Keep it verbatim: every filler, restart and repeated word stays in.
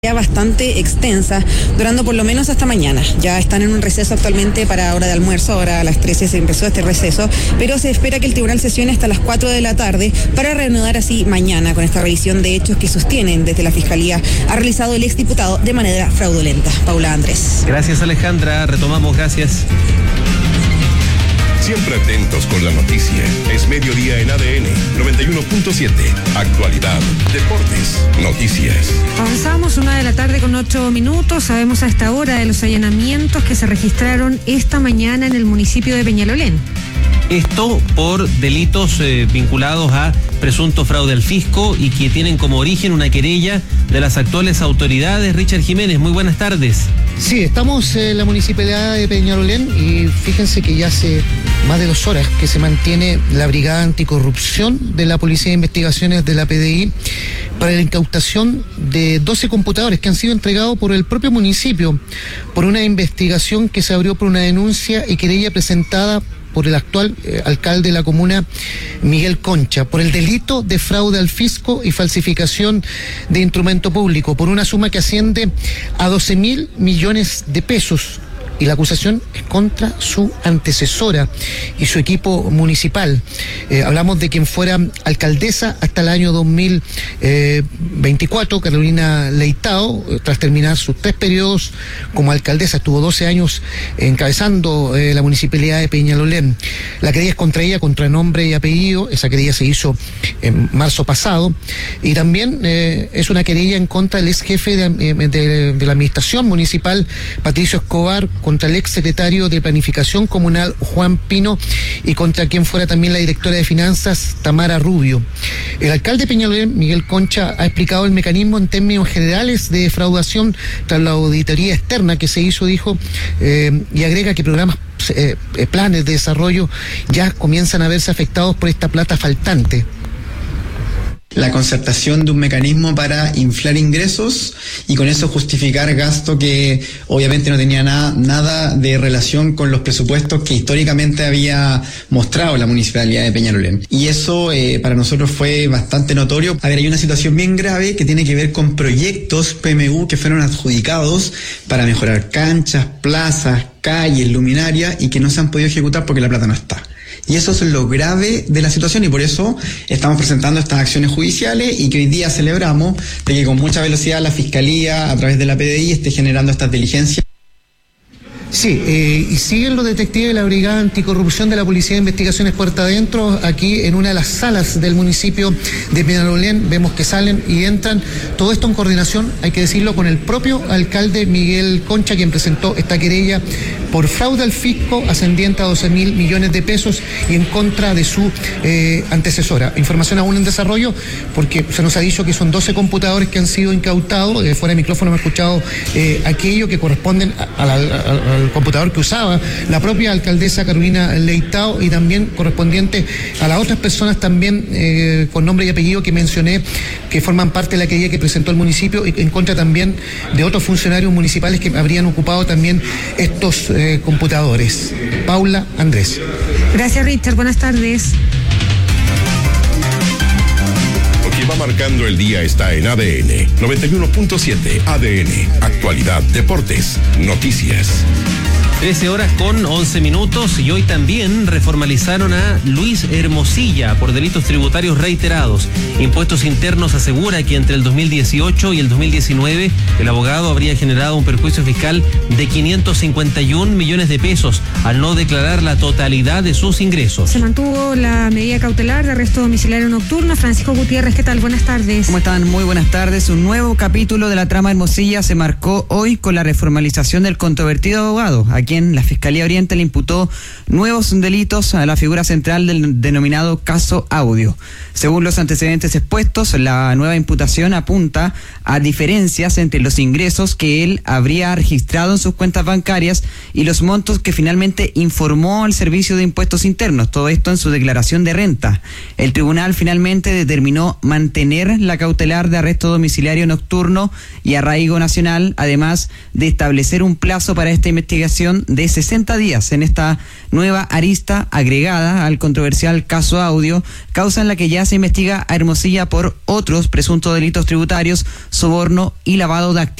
bastante extensa, durando por lo menos hasta mañana. Ya están en un receso actualmente para hora de almuerzo, ahora a las trece se empezó este receso, pero se espera que el tribunal sesione hasta las cuatro de la tarde para reanudar así mañana con esta revisión de hechos que sostienen desde la Fiscalía ha realizado el exdiputado de manera fraudulenta. Paula Andrés. Gracias, Alejandra, retomamos, gracias. Siempre atentos con la noticia. Es mediodía en A D N noventa y uno punto siete. Actualidad, deportes, noticias. Avanzamos una de la tarde con ocho minutos. Sabemos a esta hora de los allanamientos que se registraron esta mañana en el municipio de Peñalolén. Esto por delitos eh, vinculados a presunto fraude al fisco y que tienen como origen una querella de las actuales autoridades. Richard Jiménez, muy buenas tardes. Sí, estamos en la municipalidad de Peñalolén y fíjense que ya hace más de dos horas que se mantiene la Brigada Anticorrupción de la Policía de Investigaciones de la P D I para la incautación de doce computadores que han sido entregados por el propio municipio por una investigación que se abrió por una denuncia y querella presentada por el actual eh, alcalde de la comuna, Miguel Concha, por el delito de fraude al fisco y falsificación de instrumento público, por una suma que asciende a doce mil millones de pesos. Y la acusación es contra su antecesora y su equipo municipal. Eh, hablamos de quien fuera alcaldesa hasta el año dos mil veinticuatro, Carolina Leitao, eh, tras terminar sus tres periodos como alcaldesa. Estuvo doce años encabezando eh, la municipalidad de Peñalolén. La querella es contra ella, contra nombre y apellido. Esa querella se hizo en marzo pasado. Y también eh, es una querella en contra del ex jefe de, de, de la administración municipal, Patricio Escobar, contra el ex secretario de Planificación Comunal, Juan Pino, y contra quien fuera también la directora de Finanzas, Tamara Rubio. El alcalde de Peñalolén, Miguel Concha, ha explicado el mecanismo en términos generales de defraudación tras la auditoría externa que se hizo, dijo, eh, y agrega que programas, eh, planes de desarrollo ya comienzan a verse afectados por esta plata faltante. La concertación de un mecanismo para inflar ingresos y con eso justificar gasto que obviamente no tenía nada, nada de relación con los presupuestos que históricamente había mostrado la Municipalidad de Peñalolén. Y eso eh, para nosotros fue bastante notorio. A ver, hay una situación bien grave que tiene que ver con proyectos P M U que fueron adjudicados para mejorar canchas, plazas, calles, luminarias y que no se han podido ejecutar porque la plata no está. Y eso es lo grave de la situación y por eso estamos presentando estas acciones judiciales y que hoy día celebramos de que con mucha velocidad la Fiscalía a través de la P D I esté generando estas diligencias. Sí, eh, y siguen los detectives de la Brigada Anticorrupción de la Policía de Investigaciones Puerta Adentro, aquí en una de las salas del municipio de Peñalolén. Vemos que salen y entran, todo esto en coordinación, hay que decirlo, con el propio alcalde Miguel Concha, quien presentó esta querella por fraude al fisco ascendiente a doce mil millones de pesos y en contra de su eh, antecesora. Información aún en desarrollo, porque se nos ha dicho que son doce computadores que han sido incautados. Eh, fuera de micrófono me he escuchado eh, aquello que corresponden a, a la, a, a el computador que usaba la propia alcaldesa Carolina Leitao y también correspondiente a las otras personas también eh, con nombre y apellido que mencioné que forman parte de la querella que presentó el municipio y en contra también de otros funcionarios municipales que habrían ocupado también estos eh, computadores. Paula Andrés. Gracias, Richard. Buenas tardes. Lo que va marcando el día está en A D N noventa y uno punto siete. A D N, actualidad, deportes, noticias. trece horas con once minutos y hoy también reformalizaron a Luis Hermosilla por delitos tributarios reiterados. Impuestos Internos asegura que entre el dos mil dieciocho y el dos mil diecinueve el abogado habría generado un perjuicio fiscal de quinientos cincuenta y un millones de pesos al no declarar la totalidad de sus ingresos. Se mantuvo la medida cautelar de arresto domiciliario nocturno. Francisco Gutiérrez, ¿qué tal? Buenas tardes. ¿Cómo están? Muy buenas tardes. Un nuevo capítulo de la trama Hermosilla se marcó hoy con la reformalización del controvertido abogado, a quien la Fiscalía Oriente le imputó nuevos delitos a la figura central del denominado caso Audio. Según los antecedentes expuestos, la nueva imputación apunta a diferencias entre los ingresos que él habría registrado en sus cuentas bancarias y los montos que finalmente informó al Servicio de Impuestos Internos, todo esto en su declaración de renta. El tribunal finalmente determinó mantener la cautelar de arresto domiciliario nocturno y arraigo nacional, además de establecer un plazo para esta investigación prisión de sesenta días en esta nueva arista agregada al controversial caso Audio, causa en la que ya se investiga a Hermosilla por otros presuntos delitos tributarios, soborno y lavado de activos.